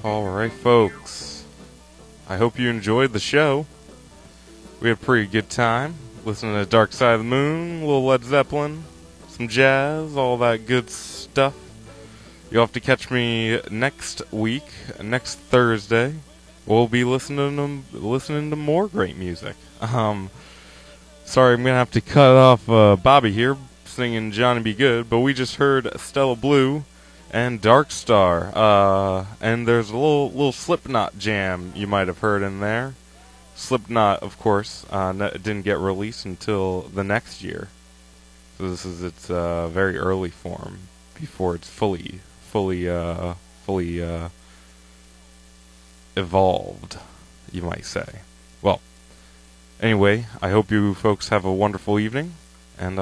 Alright, folks. I hope you enjoyed the show. We had a pretty good time listening to Dark Side of the Moon, a little Led Zeppelin, some jazz, all that good stuff. You'll have to catch me next week, next Thursday. We'll be listening to more great music. Sorry, I'm gonna have to cut off Bobby here singing Johnny Be Good, but we just heard Stella Blue and Dark Star. And there's a little Slipknot jam you might have heard in there. Slipknot, of course, didn't get released until the next year. So this is its very early form before it's fully evolved, you might say. Well, anyway, I hope you folks have a wonderful evening.